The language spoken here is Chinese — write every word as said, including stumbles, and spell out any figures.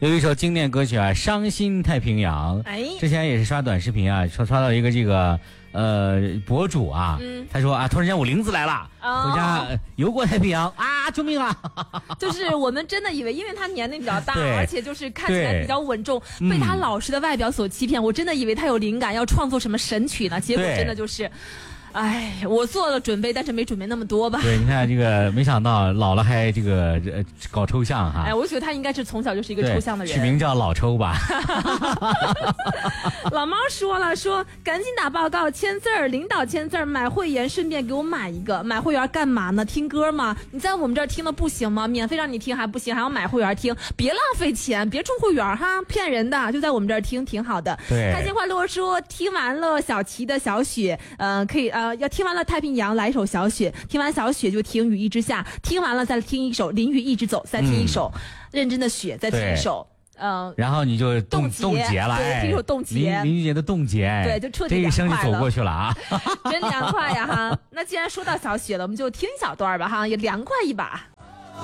有一首经典歌曲啊，《伤心太平洋》。 哎， 之前也是刷短视频啊，刷刷到一个这个呃博主啊，嗯、他说啊，突然间我玲子来了，哦、回家、呃、游过太平洋啊，救命啊！ 就是我们真的以为，因为他年龄比较大，而且就是看起来比较稳重，被他老实的外表所欺骗，我真的以为他有灵感要创作什么神曲呢，结果真的就是。哎，我做了准备，但是没准备那么多吧？ 对，你看这个，没想到老了还这个呃搞抽象哈。 哎，我觉得他应该是从小就是一个抽象的人， 取名叫老抽吧。 老猫说了，说赶紧打报告签字儿，领导签字儿，买会员顺便给我买一个。买会员干嘛呢？听歌吗？你在我们这儿听的不行吗？免费让你听还不行，还要买会员听，别浪费钱，别充会员哈，骗人的，就在我们这儿听挺好的。 对， 开心快乐说听完了小齐的小雪，呃，可以呃。呃，要听完了太平洋来一首小雪，听完小雪就听雨一直下，听完了再听一首淋雨一直走，再听一首、嗯、认真的雪，再听一首嗯、呃， 然后你就冻冻结了， 对，听一首冻结， 林林俊杰的冻结， 对，就彻底这一生就走过去了啊， 真凉快呀哈！那既然说到小雪了，我们就听一小段吧哈，也凉快一把。